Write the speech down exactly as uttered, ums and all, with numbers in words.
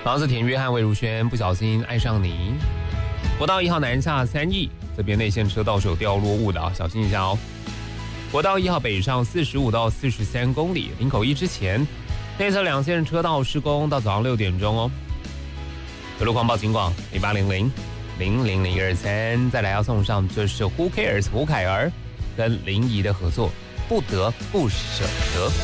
房子田约翰魏如萱不小心爱上你。国道一号南下三义，这边内线车道是有掉落物的啊，小心一下哦。国道一号北上四十五到四十三公里，林口一之前内侧两线车道施工到早上六点钟哦。有路况报警广零八零零零零零二三，再来要送上就是 Who Cares 胡凯儿跟林怡的合作，不得不舍得。